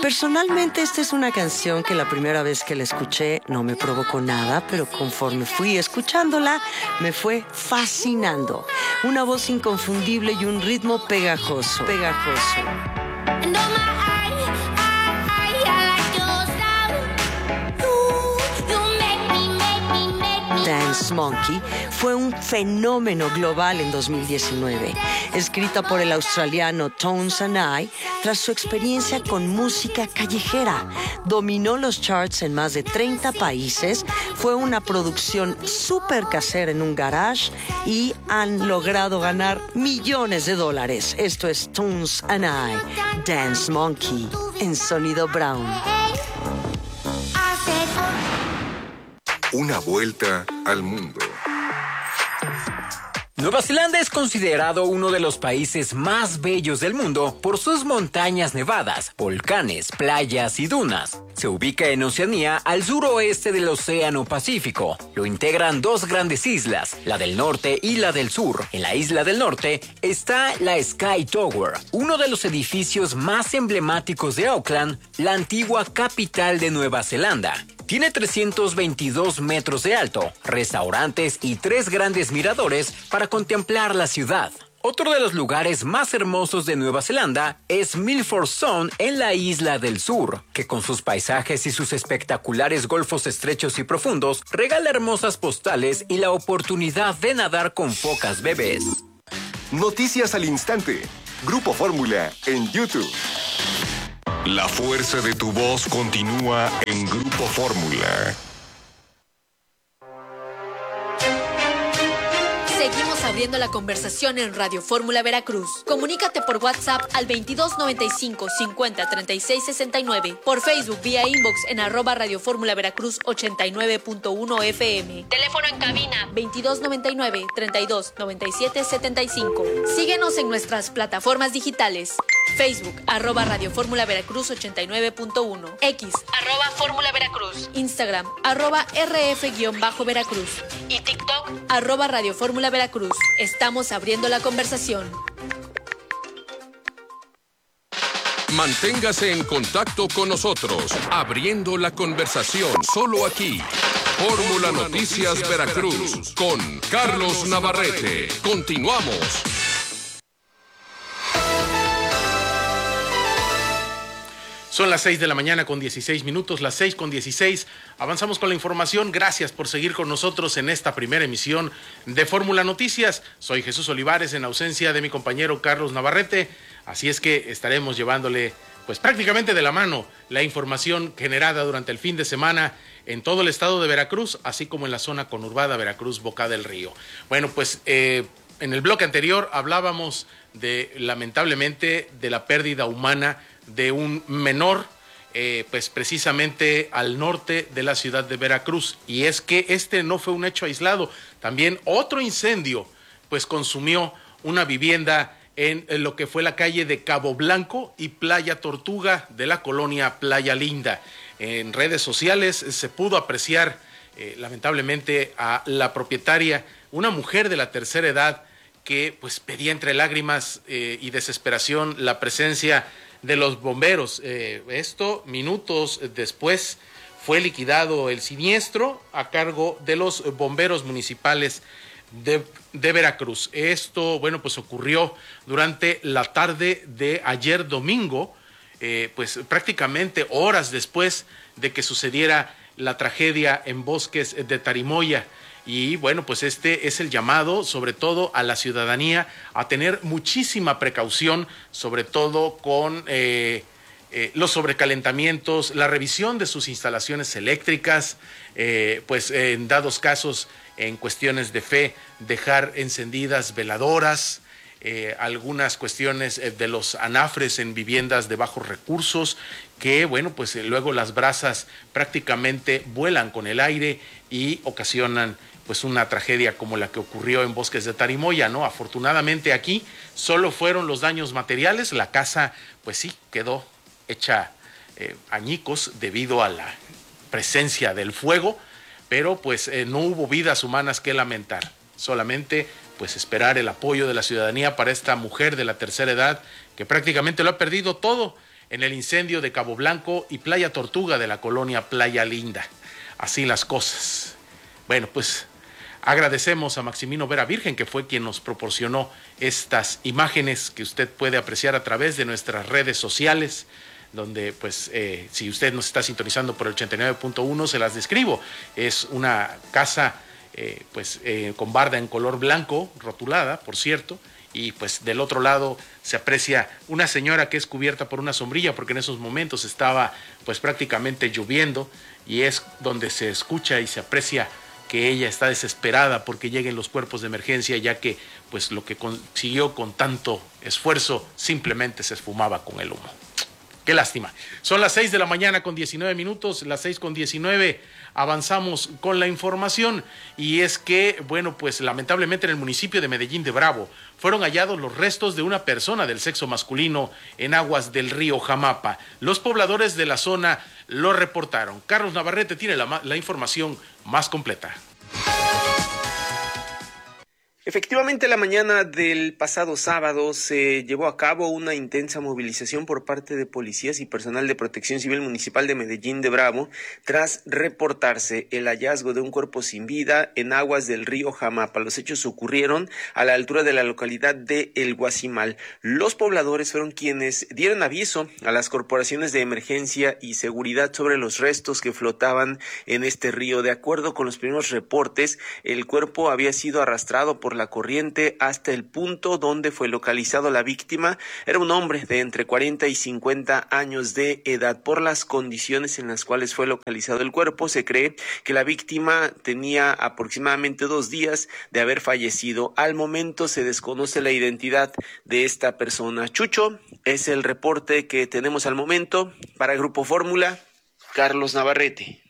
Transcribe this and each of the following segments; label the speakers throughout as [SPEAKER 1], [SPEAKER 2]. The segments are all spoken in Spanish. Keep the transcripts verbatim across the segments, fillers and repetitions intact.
[SPEAKER 1] Personalmente, esta es una canción que la primera vez que la escuché no me provocó nada, pero conforme fui escuchándola, me fue fascinando. Una voz inconfundible y un ritmo pegajoso, pegajoso. Dance Monkey fue un fenómeno global en dos mil diecinueve. Escrita por el australiano Tones and I, tras su experiencia con música callejera, dominó los charts en más de treinta países, fue una producción súper casera en un garage y han logrado ganar millones de dólares. Esto es Tones and I, Dance Monkey, en Sonido Brown.
[SPEAKER 2] Una vuelta al mundo.
[SPEAKER 3] Nueva Zelanda es considerado uno de los países más bellos del mundo por sus montañas nevadas, volcanes, playas y dunas. Se ubica en Oceanía, al suroeste del Océano Pacífico. Lo integran dos grandes islas, la del norte y la del sur. En la isla del norte está la Sky Tower, uno de los edificios más emblemáticos de Auckland, la antigua capital de Nueva Zelanda. Tiene trescientos veintidós metros de alto, restaurantes y tres grandes miradores para contemplar la ciudad. Otro de los lugares más hermosos de Nueva Zelanda es Milford Sound en la isla del sur, que con sus paisajes y sus espectaculares golfos estrechos y profundos regala hermosas postales y la oportunidad de nadar con focas bebés.
[SPEAKER 2] Noticias al instante. Grupo Fórmula en YouTube. La fuerza de tu voz continúa en Grupo Fórmula.
[SPEAKER 4] Seguimos abriendo la conversación en Radio Fórmula Veracruz. Comunícate por WhatsApp al veintidós noventa y cinco cincuenta treinta y seis sesenta y nueve, por Facebook vía inbox en arroba Radio Fórmula Veracruz ochenta y nueve punto uno F M. Teléfono en cabina veintidós noventa y nueve treinta y dos noventa y siete setenta y cinco. Síguenos en nuestras plataformas digitales. Facebook, arroba Radio Fórmula Veracruz ochenta y nueve punto uno. X, arroba Fórmula Veracruz. Instagram, arroba R F-Veracruz. Y TikTok, arroba Radio Fórmula Veracruz. Estamos abriendo la conversación.
[SPEAKER 5] Manténgase en contacto con nosotros, abriendo la conversación, solo aquí. Fórmula Noticias Veracruz, con Carlos Navarrete. Continuamos.
[SPEAKER 6] Son las seis de la mañana con dieciséis minutos, las seis con dieciséis. Avanzamos con la información. Gracias por seguir con nosotros en esta primera emisión de Fórmula Noticias. Soy Jesús Olivares en ausencia de mi compañero Carlos Navarrete. Así es que estaremos llevándole pues prácticamente de la mano la información generada durante el fin de semana en todo el estado de Veracruz, así como en la zona conurbada Veracruz-Boca del Río. Bueno, pues eh, en el bloque anterior hablábamos de, lamentablemente, de la pérdida humana de un menor, eh, pues precisamente al norte de la ciudad de Veracruz. Y es que este no fue un hecho aislado. También otro incendio, pues consumió una vivienda en lo que fue la calle de Cabo Blanco y Playa Tortuga de la colonia Playa Linda. En redes sociales se pudo apreciar, eh, lamentablemente, a la propietaria, una mujer de la tercera edad, que pues pedía entre lágrimas eh, y desesperación la presencia de los bomberos. Eh, esto minutos después fue liquidado el siniestro a cargo de los bomberos municipales de, de Veracruz. Esto, bueno, pues ocurrió durante la tarde de ayer domingo, eh, pues prácticamente horas después de que sucediera la tragedia en Bosques de Tarimoya. Y bueno, pues este es el llamado, sobre todo a la ciudadanía, a tener muchísima precaución, sobre todo con eh, eh, los sobrecalentamientos, la revisión de sus instalaciones eléctricas, eh, pues eh, en dados casos, en cuestiones de fe, dejar encendidas veladoras, eh, algunas cuestiones eh, de los anafres en viviendas de bajos recursos, que bueno, pues eh, luego las brasas prácticamente vuelan con el aire y ocasionan pues una tragedia como la que ocurrió en Bosques de Tarimoya, ¿no? Afortunadamente aquí solo fueron los daños materiales, la casa pues sí quedó hecha eh, añicos debido a la presencia del fuego, pero pues eh, no hubo vidas humanas que lamentar, solamente pues esperar el apoyo de la ciudadanía para esta mujer de la tercera edad que prácticamente lo ha perdido todo en el incendio de Cabo Blanco y Playa Tortuga de la colonia Playa Linda. Así las cosas. Bueno, pues agradecemos a Maximino Vera Virgen, que fue quien nos proporcionó estas imágenes que usted puede apreciar a través de nuestras redes sociales, donde pues eh, si usted nos está sintonizando por el ochenta y nueve punto uno, se las describo. Es una casa eh, pues eh, con barda en color blanco, rotulada, por cierto, y pues del otro lado se aprecia una señora que es cubierta por una sombrilla, porque en esos momentos estaba pues prácticamente lloviendo, y es donde se escucha y se aprecia que ella está desesperada porque lleguen los cuerpos de emergencia, ya que pues lo que consiguió con tanto esfuerzo simplemente se esfumaba con el humo. Qué lástima. Son las seis de la mañana con diecinueve minutos, las seis con diecinueve, avanzamos con la información, y es que, bueno, pues lamentablemente en el municipio de Medellín de Bravo fueron hallados los restos de una persona del sexo masculino en aguas del río Jamapa. Los pobladores de la zona lo reportaron. Carlos Navarrete tiene la, la información más completa.
[SPEAKER 7] Efectivamente, la mañana del pasado sábado se llevó a cabo una intensa movilización por parte de policías y personal de Protección Civil Municipal de Medellín de Bravo tras reportarse el hallazgo de un cuerpo sin vida en aguas del río Jamapa. Los hechos ocurrieron a la altura de la localidad de El Guasimal. Los pobladores fueron quienes dieron aviso a las corporaciones de emergencia y seguridad sobre los restos que flotaban en este río. De acuerdo con los primeros reportes, el cuerpo había sido arrastrado por la corriente hasta el punto donde fue localizado la víctima. Era un hombre de entre cuarenta y cincuenta años de edad. Por las condiciones en las cuales fue localizado el cuerpo, se cree que la víctima tenía aproximadamente dos días de haber fallecido. Al momento se desconoce la identidad de esta persona. Chucho, es el reporte que tenemos al momento. Para Grupo Fórmula, Carlos Navarrete.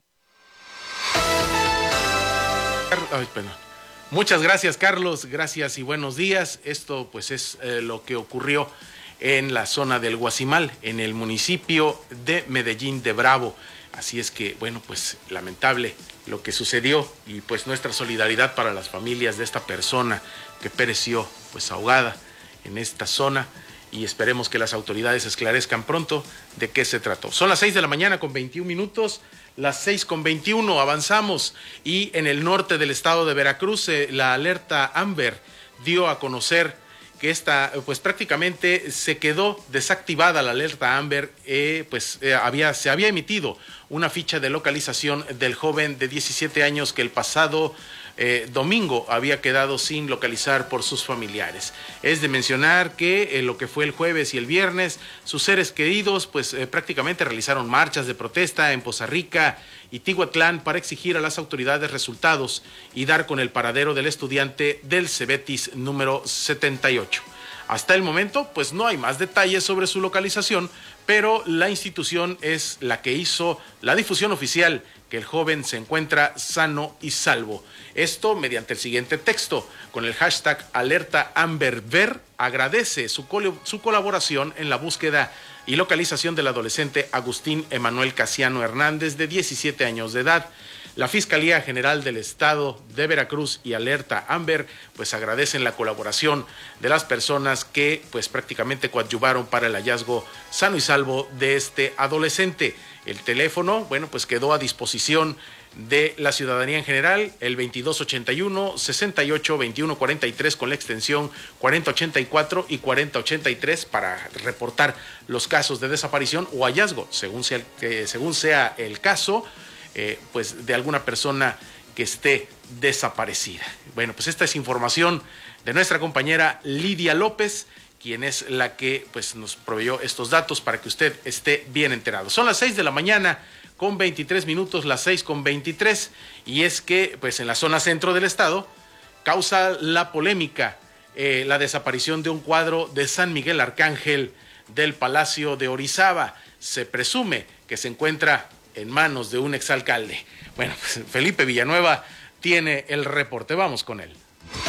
[SPEAKER 6] Ay, perdón. Muchas gracias, Carlos, gracias y buenos días. Esto pues es eh, lo que ocurrió en la zona del Guasimal, en el municipio de Medellín de Bravo. Así es que, bueno, pues lamentable lo que sucedió, y pues nuestra solidaridad para las familias de esta persona que pereció pues ahogada en esta zona, y esperemos que las autoridades esclarezcan pronto de qué se trató. Son las seis de la mañana con veintiún minutos. Las seis con veintiuno, avanzamos, y en el norte del estado de Veracruz eh, la alerta Amber dio a conocer que esta, pues prácticamente se quedó desactivada la alerta Amber, eh, pues eh, había, se había emitido una ficha de localización del joven de diecisiete años que el pasado eh, domingo había quedado sin localizar por sus familiares. Es de mencionar que eh, lo que fue el jueves y el viernes, sus seres queridos pues eh, prácticamente realizaron marchas de protesta en Poza Rica y Tihuatlán para exigir a las autoridades resultados y dar con el paradero del estudiante del Cebetis número setenta y ocho. Hasta el momento, pues no hay más detalles sobre su localización, pero la institución es la que hizo la difusión oficial que el joven se encuentra sano y salvo. Esto mediante el siguiente texto, con el hashtag Alerta Amber Ver, agradece su, col- su colaboración en la búsqueda y localización del adolescente Agustín Emanuel Casiano Hernández, de diecisiete años de edad. La Fiscalía General del Estado de Veracruz y Alerta Amber pues agradecen la colaboración de las personas que pues prácticamente coadyuvaron para el hallazgo sano y salvo de este adolescente. El teléfono, bueno, pues quedó a disposición de la ciudadanía en general, el veintidós ochenta y uno, sesenta y ocho, veintiuno cuarenta y tres, con la extensión cuarenta ochenta y cuatro y cuarenta ochenta y tres para reportar los casos de desaparición o hallazgo, según sea, eh, según sea el caso, eh, pues de alguna persona que esté desaparecida. Bueno, pues esta es información de nuestra compañera Lidia López, quien es la que pues nos proveyó estos datos para que usted esté bien enterado. Son las seis de la mañana con veintitrés minutos, las seis con veintitrés, y es que pues en la zona centro del estado causa la polémica eh, la desaparición de un cuadro de San Miguel Arcángel del Palacio de Orizaba. Se presume que se encuentra en manos de un exalcalde. Bueno, pues Felipe Villanueva tiene el reporte, vamos con él.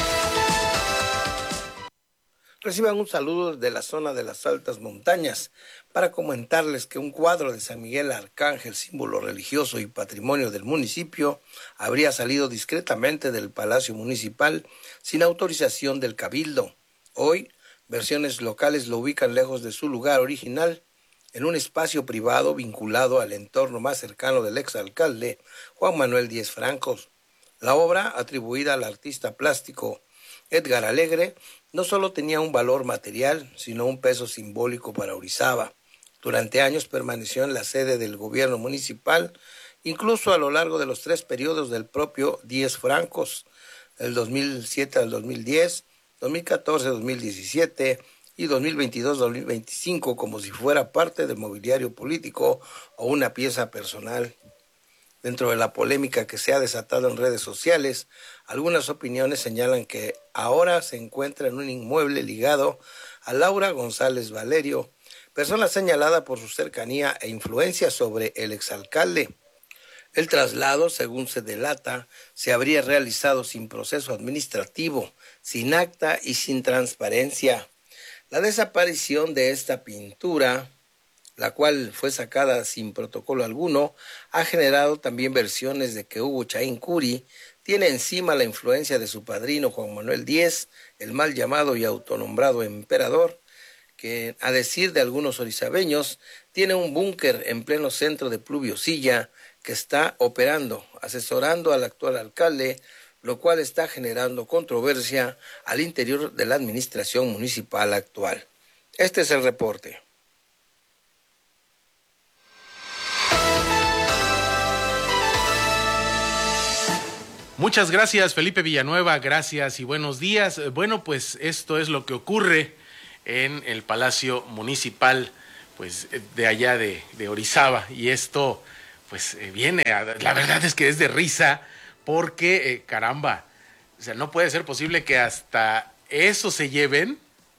[SPEAKER 8] Reciban un saludo de la zona de las altas montañas para comentarles que un cuadro de San Miguel Arcángel, símbolo religioso y patrimonio del municipio, habría salido discretamente del Palacio Municipal sin autorización del Cabildo. Hoy, versiones locales lo ubican lejos de su lugar original, en un espacio privado vinculado al entorno más cercano del exalcalde Juan Manuel Díez Francos. La obra, atribuida al artista plástico Edgar Alegre, no solo tenía un valor material, sino un peso simbólico para Orizaba. Durante años permaneció en la sede del gobierno municipal, incluso a lo largo de los tres periodos del propio Díez Francos, del dos mil siete al dos mil diez, dos mil catorce a dos mil diecisiete y dos mil veintidós a dos mil veinticinco, como si fuera parte del mobiliario político o una pieza personal. Dentro de la polémica que se ha desatado en redes sociales, algunas opiniones señalan que ahora se encuentra en un inmueble ligado a Laura González Valerio, persona señalada por su cercanía e influencia sobre el exalcalde. El traslado, según se delata, se habría realizado sin proceso administrativo, sin acta y sin transparencia. La desaparición de esta pintura, la cual fue sacada sin protocolo alguno, ha generado también versiones de que Hugo Chaín Curi tiene encima la influencia de su padrino Juan Manuel Díez, el mal llamado y autonombrado emperador, que, a decir de algunos orizabeños, tiene un búnker en pleno centro de Pluviosilla que está operando, asesorando al actual alcalde, lo cual está generando controversia al interior de la administración municipal actual. Este es el reporte.
[SPEAKER 6] Muchas gracias, Felipe Villanueva, gracias y buenos días. Bueno, pues esto es lo que ocurre en el Palacio Municipal, pues de allá de, de Orizaba, y esto pues eh, viene, a, la verdad es que es de risa, porque eh, caramba, o sea, no puede ser posible que hasta eso se lleven.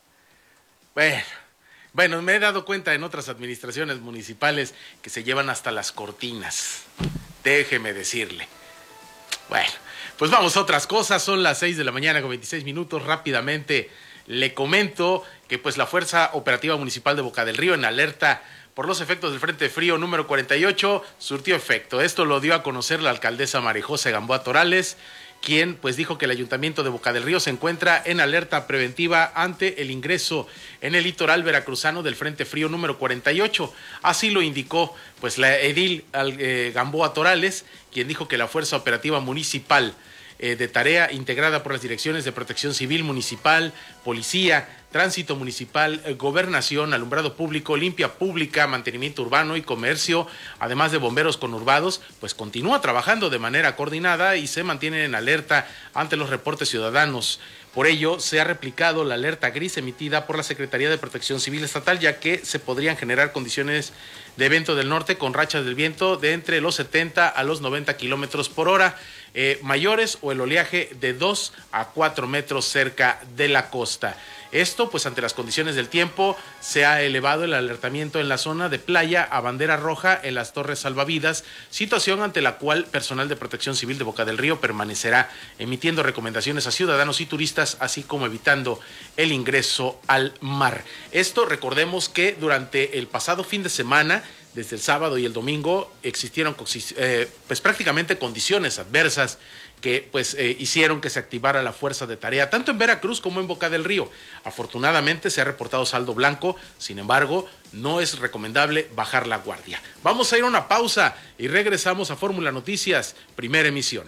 [SPEAKER 6] Bueno, bueno, me he dado cuenta en otras administraciones municipales que se llevan hasta las cortinas, déjeme decirle. Bueno, pues vamos a otras cosas, son las seis de la mañana con veintiséis minutos, rápidamente le comento que pues la Fuerza Operativa Municipal de Boca del Río, en alerta por los efectos del Frente Frío número cuarenta y ocho, surtió efecto. Esto lo dio a conocer la alcaldesa María José Gamboa Torales, quien pues dijo que el Ayuntamiento de Boca del Río se encuentra en alerta preventiva ante el ingreso en el litoral veracruzano del Frente Frío número cuarenta y ocho. Así lo indicó pues la edil eh, Gamboa Torales, quien dijo que la Fuerza Operativa Municipal eh, de tarea integrada por las direcciones de Protección Civil Municipal, Policía, Tránsito Municipal, eh, Gobernación, Alumbrado Público, Limpia Pública, Mantenimiento Urbano y Comercio, además de bomberos conurbados, pues continúa trabajando de manera coordinada y se mantiene en alerta ante los reportes ciudadanos. Por ello, se ha replicado la alerta gris emitida por la Secretaría de Protección Civil Estatal, ya que se podrían generar condiciones de viento del norte con rachas del viento de entre los setenta a los noventa kilómetros por hora, eh, mayores, o el oleaje de dos a cuatro metros cerca de la costa. Esto, pues ante las condiciones del tiempo, se ha elevado el alertamiento en la zona de playa a bandera roja en las torres salvavidas, situación ante la cual personal de Protección Civil de Boca del Río permanecerá emitiendo recomendaciones a ciudadanos y turistas, así como evitando el ingreso al mar. Esto, recordemos que durante el pasado fin de semana, desde el sábado y el domingo, existieron eh, pues prácticamente condiciones adversas que pues eh, hicieron que se activara la fuerza de tarea, tanto en Veracruz como en Boca del Río. Afortunadamente se ha reportado saldo blanco, sin embargo, no es recomendable bajar la guardia. Vamos a ir a una pausa y regresamos a Fórmula Noticias, primera emisión.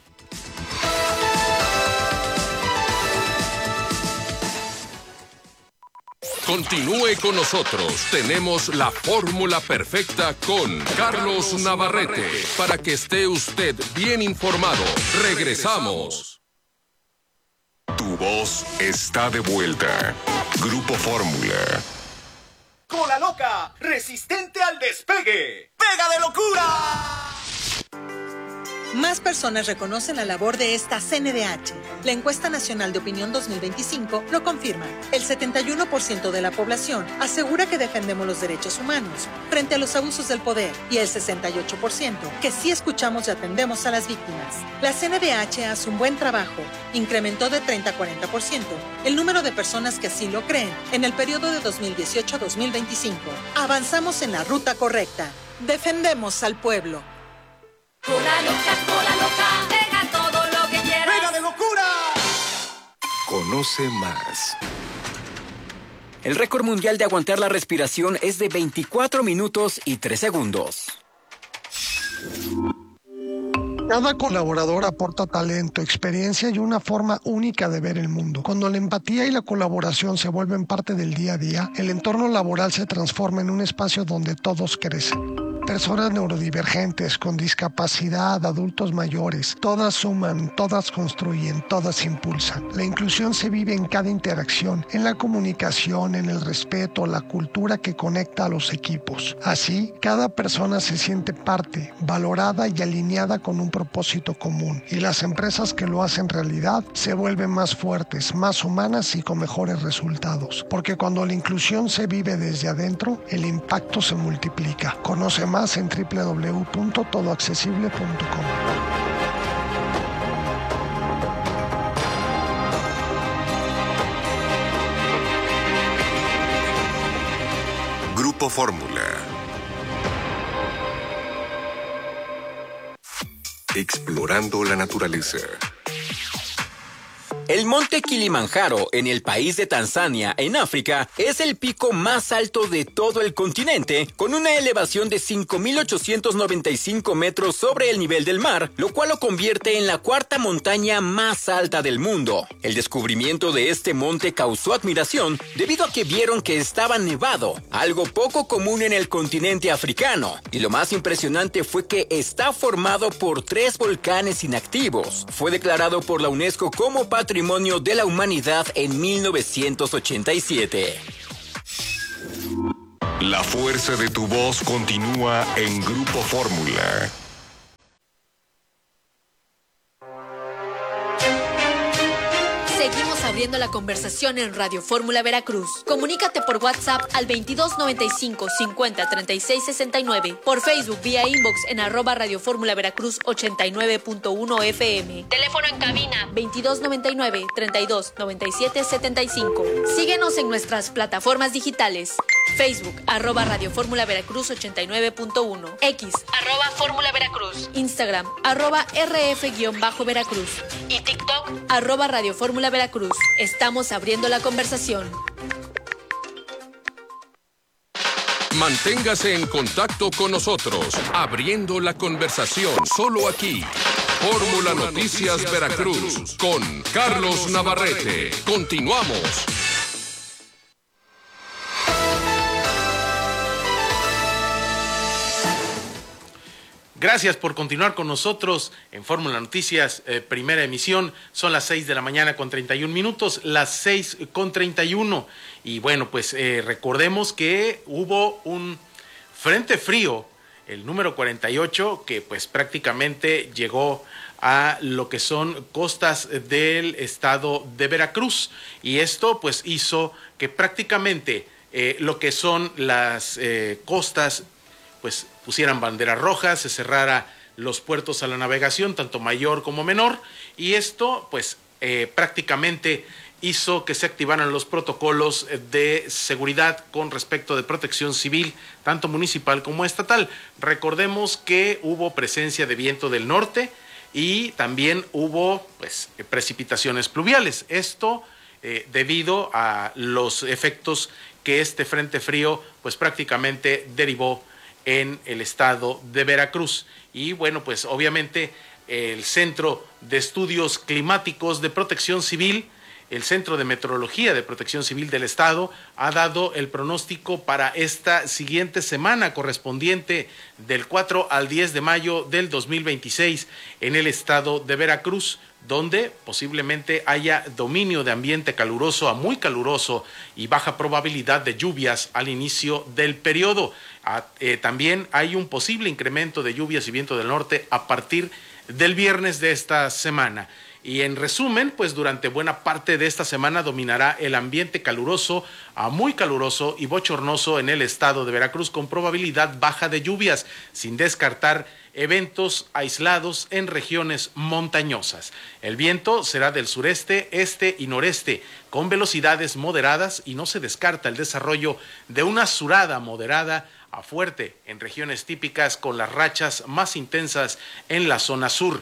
[SPEAKER 5] Continúe con nosotros. Tenemos la fórmula perfecta con Carlos Navarrete para que esté usted bien informado. Regresamos.
[SPEAKER 2] Tu voz está de vuelta. Grupo Fórmula.
[SPEAKER 9] Cola loca, resistente al despegue. ¡Pega de locura!
[SPEAKER 10] Más personas reconocen la labor de esta C N D H. La encuesta nacional de opinión dos mil veinticinco lo confirma. El setenta y uno por ciento de la población asegura que defendemos los derechos humanos frente a los abusos del poder, y el sesenta y ocho por ciento que sí escuchamos y atendemos a las víctimas. La C N D H hace un buen trabajo. Incrementó de treinta a cuarenta por ciento el número de personas que así lo creen en el periodo de dos mil dieciocho a dos mil veinticinco. Avanzamos en la ruta correcta. Defendemos al pueblo.
[SPEAKER 11] Cola loca, cola loca, pega todo lo que quieras.
[SPEAKER 9] ¡Pega de locura!
[SPEAKER 2] Conoce más.
[SPEAKER 3] El récord mundial de aguantar la respiración es de veinticuatro minutos y tres segundos.
[SPEAKER 12] Cada colaborador aporta talento, experiencia y una forma única de ver el mundo. Cuando la empatía y la colaboración se vuelven parte del día a día, el entorno laboral se transforma en un espacio donde todos crecen. Personas neurodivergentes, con discapacidad, adultos mayores, todas suman, todas construyen, todas impulsan. La inclusión se vive en cada interacción, en la comunicación, en el respeto, la cultura que conecta a los equipos. Así, cada persona se siente parte, valorada y alineada con un propósito común. Y las empresas que lo hacen realidad se vuelven más fuertes, más humanas y con mejores resultados. Porque cuando la inclusión se vive desde adentro, el impacto se multiplica. Conoce más en doble u doble u doble u punto todo accesible punto com.
[SPEAKER 2] Grupo Fórmula. Explorando la naturaleza.
[SPEAKER 3] El monte Kilimanjaro, en el país de Tanzania, en África, es el pico más alto de todo el continente, con una elevación de cinco mil ochocientos noventa y cinco metros sobre el nivel del mar, lo cual lo convierte en la cuarta montaña más alta del mundo. El descubrimiento de este monte causó admiración debido a que vieron que estaba nevado, algo poco común en el continente africano. Y lo más impresionante fue que está formado por tres volcanes inactivos. Fue declarado por la UNESCO como Patrimonio de la Humanidad en mil novecientos ochenta y siete.
[SPEAKER 2] La fuerza de tu voz continúa en Grupo Fórmula.
[SPEAKER 4] Seguimos abriendo la conversación en Radio Fórmula Veracruz. Comunícate por WhatsApp al veintidós noventa y cinco cincuenta treinta y seis sesenta y nueve, por Facebook vía inbox en arroba Radio Fórmula Veracruz ochenta y nueve punto uno F M. Teléfono en cabina veintidós noventa y nueve treinta y dos noventa y siete setenta y cinco. Síguenos en nuestras plataformas digitales. Facebook, arroba Radio Fórmula Veracruz ochenta y nueve punto uno. X, arroba Fórmula Veracruz. Instagram, arroba R F-Veracruz. Y TikTok, arroba Radio Fórmula Veracruz. Estamos abriendo la conversación.
[SPEAKER 5] Manténgase en contacto con nosotros, abriendo la conversación solo aquí. Fórmula Noticias Veracruz con Carlos Navarrete. Continuamos.
[SPEAKER 6] Gracias por continuar con nosotros en Fórmula Noticias, eh, primera emisión. Son las seis de la mañana con treinta y un minutos, las seis con treinta y uno. Y bueno, pues eh, recordemos que hubo un frente frío, el número cuarenta y ocho, que pues prácticamente llegó a lo que son costas del estado de Veracruz. Y esto pues hizo que prácticamente eh, lo que son las eh, costas pues pusieran banderas rojas, se cerrara los puertos a la navegación, tanto mayor como menor, y esto pues eh, prácticamente hizo que se activaran los protocolos de seguridad con respecto de protección civil, tanto municipal como estatal. Recordemos que hubo presencia de viento del norte y también hubo pues precipitaciones pluviales. Esto eh, debido a los efectos que este frente frío pues prácticamente derivó en el estado de Veracruz. Y bueno, pues obviamente el Centro de Estudios Climáticos de Protección Civil, el Centro de Meteorología de Protección Civil del Estado, ha dado el pronóstico para esta siguiente semana correspondiente del cuatro al diez de mayo del dos mil veintiséis en el estado de Veracruz, donde posiblemente haya dominio de ambiente caluroso a muy caluroso y baja probabilidad de lluvias al inicio del periodo. Ah, eh, también hay un posible incremento de lluvias y viento del norte a partir del viernes de esta semana. Y en resumen, pues durante buena parte de esta semana dominará el ambiente caluroso a muy caluroso y bochornoso en el estado de Veracruz, con probabilidad baja de lluvias, sin descartar eventos aislados en regiones montañosas. El viento será del sureste, este y noreste, con velocidades moderadas, y no se descarta el desarrollo de una surada moderada a fuerte en regiones típicas, con las rachas más intensas en la zona sur.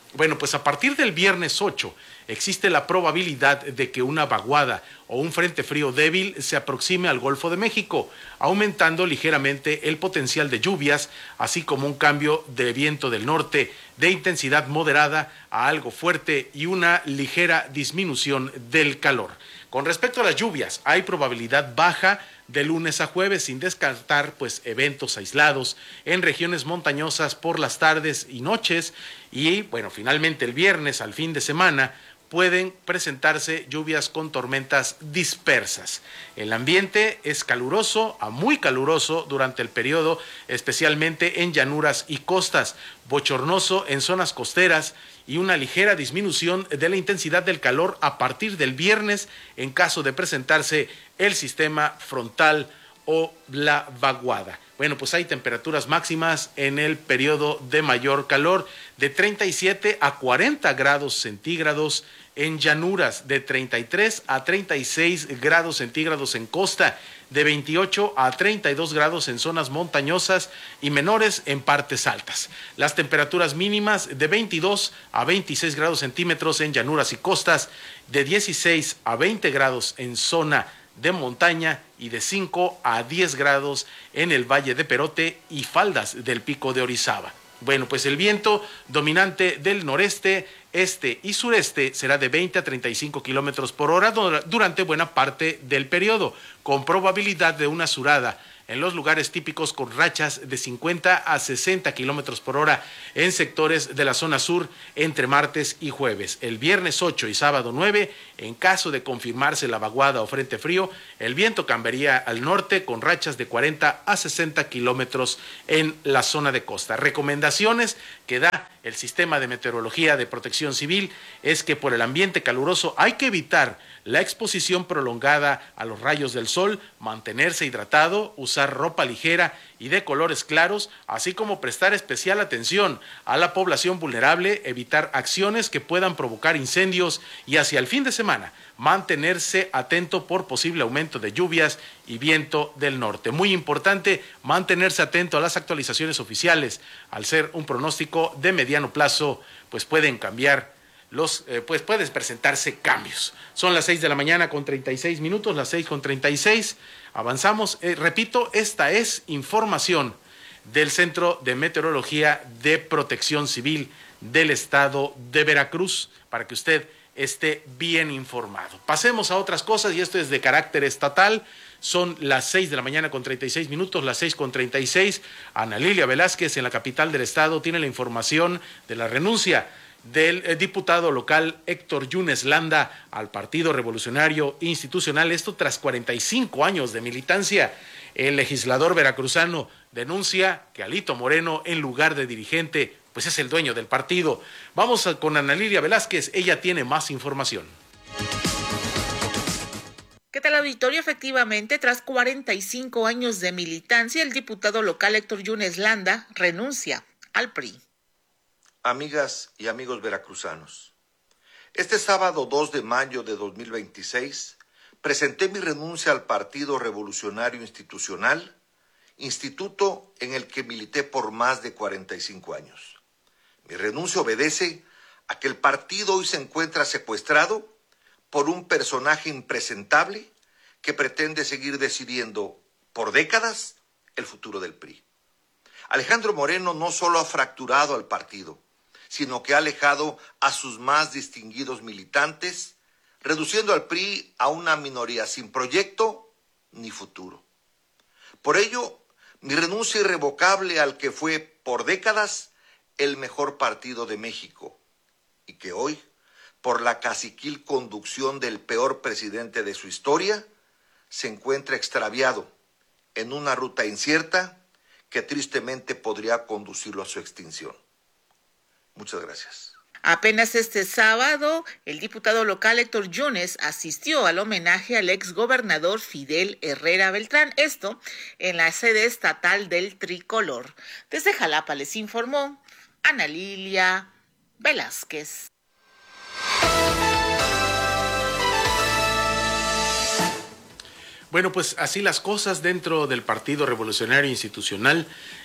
[SPEAKER 6] Bueno, pues a partir del viernes ocho existe la probabilidad de que una vaguada o un frente frío débil se aproxime al Golfo de México, aumentando ligeramente el potencial de lluvias, así como un cambio de viento del norte de intensidad moderada a algo fuerte y una ligera disminución del calor. Con respecto a las lluvias, hay probabilidad baja de lunes a jueves, sin descartar pues eventos aislados en regiones montañosas por las tardes y noches, y bueno, finalmente el viernes al fin de semana pueden presentarse lluvias con tormentas dispersas. El ambiente es caluroso a muy caluroso durante el periodo, especialmente en llanuras y costas, bochornoso en zonas costeras y una ligera disminución de la intensidad del calor a partir del viernes en caso de presentarse el sistema frontal o la vaguada. Bueno, pues hay temperaturas máximas en el periodo de mayor calor de treinta y siete a cuarenta grados centígrados en llanuras, de treinta y tres a treinta y seis grados centígrados en costa, de veintiocho a treinta y dos grados en zonas montañosas y menores en partes altas. Las temperaturas mínimas de veintidós a veintiséis grados centímetros en llanuras y costas, de dieciséis a veinte grados en zona de montaña y de cinco a diez grados en el Valle de Perote y faldas del Pico de Orizaba. Bueno, pues el viento dominante del noreste, este y sureste será de veinte a treinta y cinco kilómetros por hora durante buena parte del periodo, con probabilidad de una surada en los lugares típicos con rachas de cincuenta a sesenta kilómetros por hora en sectores de la zona sur entre martes y jueves. El viernes ocho y sábado nueve, en caso de confirmarse la vaguada o frente frío, el viento cambiaría al norte con rachas de cuarenta a sesenta kilómetros en la zona de costa. Recomendaciones que da el Sistema de Meteorología de Protección Civil es que por el ambiente caluroso hay que evitar la exposición prolongada a los rayos del sol, mantenerse hidratado, usar ropa ligera y de colores claros, así como prestar especial atención a la población vulnerable, evitar acciones que puedan provocar incendios y hacia el fin de semana mantenerse atento por posible aumento de lluvias y viento del norte. Muy importante mantenerse atento a las actualizaciones oficiales. Al ser un pronóstico de mediano plazo, pues pueden cambiar los, eh, pues pueden presentarse cambios. Son las seis de la mañana con treinta y seis minutos, las seis con treinta y seis. Avanzamos. Eh, repito, esta es información del Centro de Meteorología de Protección Civil del Estado de Veracruz, para que usted esté bien informado. Pasemos a otras cosas, y esto es de carácter estatal. Son las seis de la mañana con treinta y seis minutos, las seis con treinta y seis. Ana Lilia Velázquez, en la capital del estado, tiene la información de la renuncia del eh, diputado local Héctor Yunes Landa al Partido Revolucionario Institucional, esto tras cuarenta y cinco años de militancia. El legislador veracruzano denuncia que Alito Moreno, en lugar de dirigente, pues es el dueño del partido. Vamos a, con Ana Lilia Velázquez, ella tiene más información.
[SPEAKER 13] ¿Qué tal, auditorio? Efectivamente, tras cuarenta y cinco años de militancia, el diputado local Héctor Yunes Landa renuncia al P R I.
[SPEAKER 14] Amigas y amigos veracruzanos, este sábado dos de mayo de dos mil veintiséis presenté mi renuncia al Partido Revolucionario Institucional, instituto en el que milité por más de cuarenta y cinco años. Mi renuncia obedece a que el partido hoy se encuentra secuestrado por un personaje impresentable que pretende seguir decidiendo por décadas el futuro del P R I. Alejandro Moreno no solo ha fracturado al partido, sino que ha alejado a sus más distinguidos militantes, reduciendo al P R I a una minoría sin proyecto ni futuro. Por ello, mi renuncia irrevocable al que fue por décadas el mejor partido de México y que hoy, por la caciquil conducción del peor presidente de su historia, se encuentra extraviado en una ruta incierta que tristemente podría conducirlo a su extinción. Muchas gracias.
[SPEAKER 13] Apenas este sábado, el diputado local Héctor Yunes asistió al homenaje al exgobernador Fidel Herrera Beltrán, esto en la sede estatal del Tricolor. Desde Jalapa les informó Ana Lilia Velázquez.
[SPEAKER 6] Bueno, pues así las cosas dentro del Partido Revolucionario Institucional,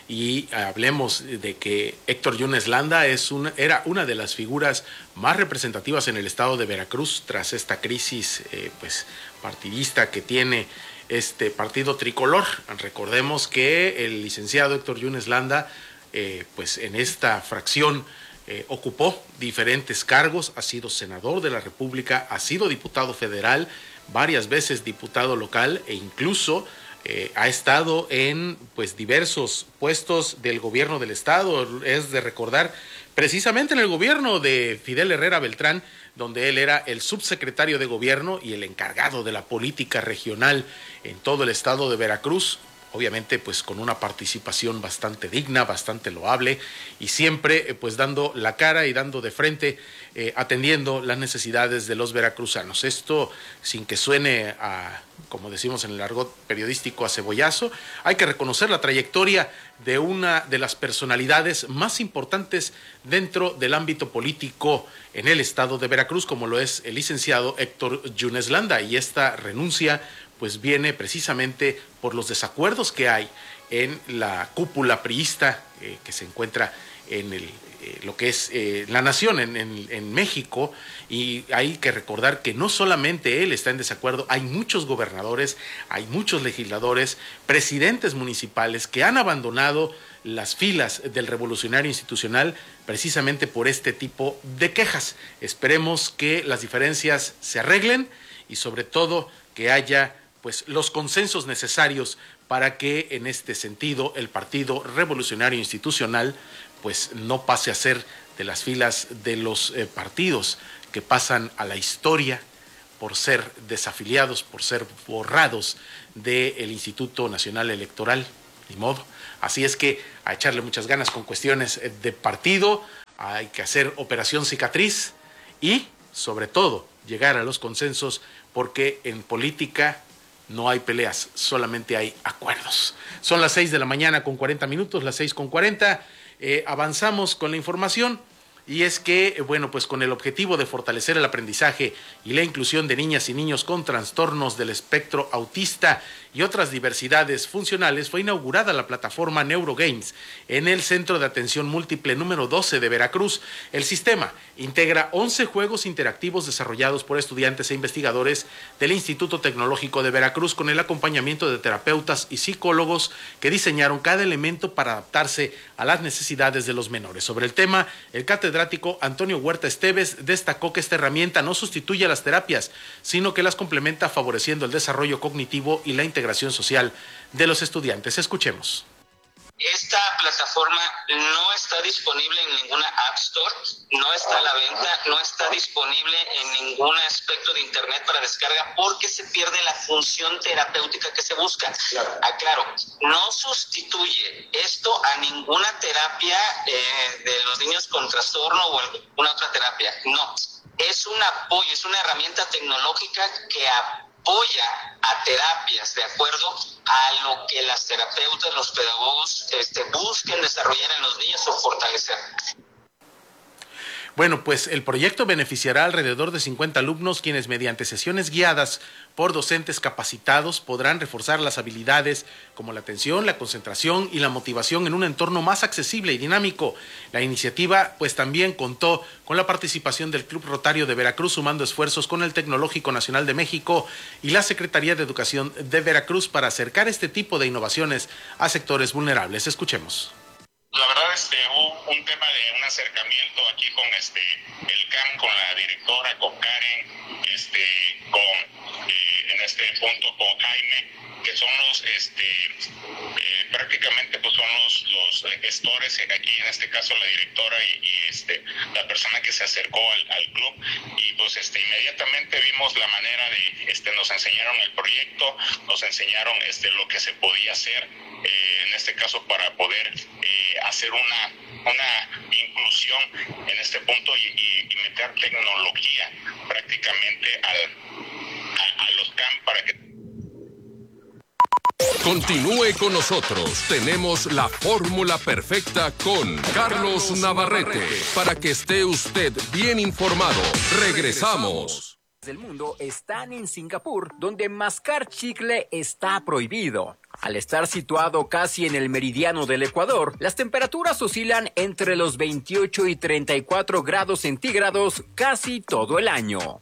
[SPEAKER 6] y hablemos de que Héctor Yunes Landa es una, era una de las figuras más representativas en el estado de Veracruz tras esta crisis eh, pues partidista que tiene este partido tricolor. Recordemos que el licenciado Héctor Yunes Landa eh, pues en esta fracción eh, ocupó diferentes cargos, ha sido senador de la República, ha sido diputado federal, varias veces diputado local e incluso eh, ha estado en pues diversos puestos del gobierno del estado. Es de recordar precisamente en el gobierno de Fidel Herrera Beltrán, donde él era el subsecretario de gobierno y el encargado de la política regional en todo el estado de Veracruz. Obviamente pues con una participación bastante digna, bastante loable y siempre eh, pues dando la cara y dando de frente, eh, atendiendo las necesidades de los veracruzanos. Esto sin que suene a, como decimos en el argot periodístico, a cebollazo. Hay que reconocer la trayectoria de una de las personalidades más importantes dentro del ámbito político en el estado de Veracruz, como lo es el licenciado Héctor Yunes Landa, y esta renuncia pues viene precisamente por los desacuerdos que hay en la cúpula priista eh, que se encuentra en el, eh, lo que es eh, la nación, en, en, en México, y hay que recordar que no solamente él está en desacuerdo, hay muchos gobernadores, hay muchos legisladores, presidentes municipales que han abandonado las filas del Revolucionario Institucional precisamente por este tipo de quejas. Esperemos que las diferencias se arreglen y sobre todo que haya pues los consensos necesarios para que en este sentido el Partido Revolucionario Institucional pues no pase a ser de las filas de los eh, partidos que pasan a la historia por ser desafiliados, por ser borrados del Instituto Nacional Electoral, ni modo. Así es que a echarle muchas ganas con cuestiones de partido, hay que hacer operación cicatriz y sobre todo llegar a los consensos, porque en política no hay peleas, solamente hay acuerdos. Son las seis de la mañana con cuarenta minutos, las seis con cuarenta. Eh, avanzamos con la información y es que, bueno, pues con el objetivo de fortalecer el aprendizaje y la inclusión de niñas y niños con trastornos del espectro autista y otras diversidades funcionales, fue inaugurada la plataforma NeuroGames en el Centro de Atención Múltiple número doce de Veracruz. El sistema integra once juegos interactivos desarrollados por estudiantes e investigadores del Instituto Tecnológico de Veracruz con el acompañamiento de terapeutas y psicólogos que diseñaron cada elemento para adaptarse a las necesidades de los menores. Sobre el tema, el catedrático Antonio Huerta Esteves destacó que esta herramienta no sustituye a las terapias, sino que las complementa favoreciendo el desarrollo cognitivo y la integración social de los estudiantes. Escuchemos.
[SPEAKER 15] Esta plataforma no está disponible en ninguna App Store, no está a la venta, no está disponible en ningún aspecto de Internet para descarga porque se pierde la función terapéutica que se busca. Aclaro, no sustituye esto a ninguna terapia eh, de los niños con trastorno o alguna otra terapia. No, es un apoyo, es una herramienta tecnológica que apoya a terapias de acuerdo a lo que las terapeutas, los pedagogos este, busquen desarrollar en los niños o fortalecer.
[SPEAKER 6] Bueno, pues el proyecto beneficiará alrededor de cincuenta alumnos quienes mediante sesiones guiadas por docentes capacitados podrán reforzar las habilidades como la atención, la concentración y la motivación en un entorno más accesible y dinámico. La iniciativa pues también contó con la participación del Club Rotario de Veracruz, sumando esfuerzos con el Tecnológico Nacional de México y la Secretaría de Educación de Veracruz para acercar este tipo de innovaciones a sectores vulnerables. Escuchemos.
[SPEAKER 16] La verdad, este, hubo un tema de un acercamiento aquí con este el C A M, con la directora, con Karen, este, con eh, en este punto con Jaime, que son los, este, eh, prácticamente pues son los, los gestores aquí, en este caso la directora y, y este, la persona que se acercó al, al club, y pues este, inmediatamente vimos la manera de, este, nos enseñaron el proyecto, nos enseñaron este, lo que se podía hacer, eh, en este caso para poder eh, hacer una, una inclusión en este punto y, y, y meter tecnología prácticamente al, a, a los C A M para que...
[SPEAKER 5] Continúe con nosotros. Tenemos la fórmula perfecta con Carlos Navarrete para que esté usted bien informado. Regresamos.
[SPEAKER 3] del mundo están en Singapur, donde mascar chicle está prohibido. Al estar situado casi en el meridiano del Ecuador, las temperaturas oscilan entre los veintiocho y treinta y cuatro grados centígrados casi todo el año.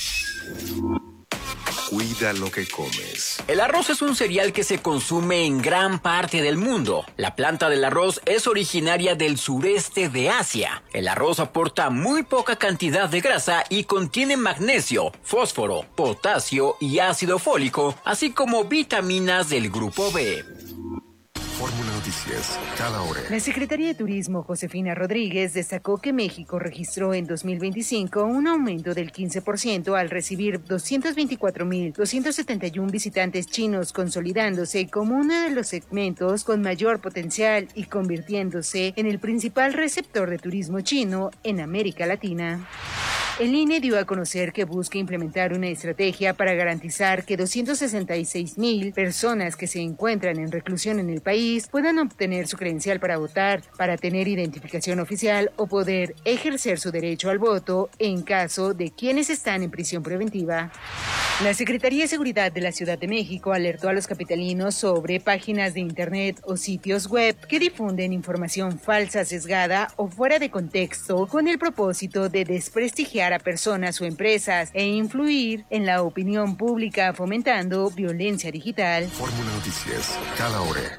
[SPEAKER 2] Cuida lo que comes.
[SPEAKER 3] El arroz es un cereal que se consume en gran parte del mundo. La planta del arroz es originaria del sureste de Asia. El arroz aporta muy poca cantidad de grasa y contiene magnesio, fósforo, potasio y ácido fólico, así como vitaminas del grupo B.
[SPEAKER 2] Fórmula Noticias, cada hora.
[SPEAKER 17] La Secretaría de Turismo, Josefina Rodríguez, destacó que México registró en dos mil veinticinco un aumento del quince por ciento al recibir doscientos veinticuatro mil doscientos setenta y uno visitantes chinos, consolidándose como uno de los segmentos con mayor potencial y convirtiéndose en el principal receptor de turismo chino en América Latina. El I N E dio a conocer que busca implementar una estrategia para garantizar que doscientos sesenta y seis mil personas que se encuentran en reclusión en el país puedan obtener su credencial para votar, para tener identificación oficial o poder ejercer su derecho al voto en caso de quienes están en prisión preventiva. La Secretaría de Seguridad de la Ciudad de México alertó a los capitalinos sobre páginas de internet o sitios web que difunden información falsa, sesgada o fuera de contexto con el propósito de desprestigiar a personas o empresas e influir en la opinión pública fomentando violencia digital.
[SPEAKER 2] Fórmula Noticias, cada hora.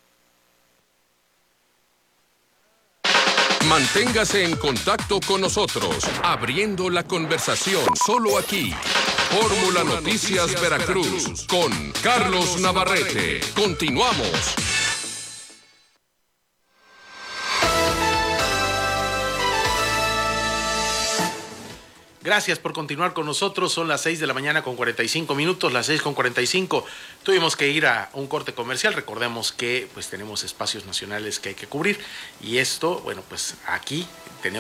[SPEAKER 5] Manténgase en contacto con nosotros, abriendo la conversación solo aquí. Fórmula Noticias Veracruz con Carlos Navarrete. Continuamos.
[SPEAKER 6] Gracias por continuar con nosotros. Son las seis de la mañana con cuarenta y cinco minutos, las seis con cuarenta y cinco. Tuvimos que ir a un corte comercial. Recordemos que pues tenemos espacios nacionales que hay que cubrir. Y esto, bueno, pues aquí tenemos